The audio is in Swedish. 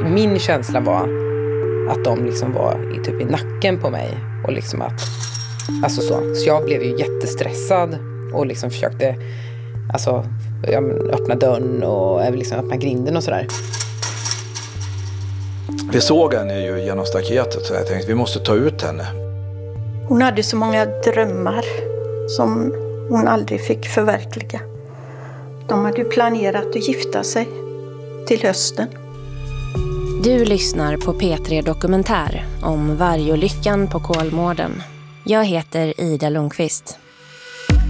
Min känsla var att de liksom var typ i nacken på mig. Och liksom att, alltså så jag blev ju jättestressad och liksom försökte öppna dörren och liksom öppna grinden och sådär. Vi såg henne ju genom staketet så jag tänkte vi måste ta ut henne. Hon hade så många drömmar som hon aldrig fick förverkliga. De hade planerat att gifta sig till hösten. Du lyssnar på P3 Dokumentär om vargolyckan på Kolmården. Jag heter Ida Lundqvist.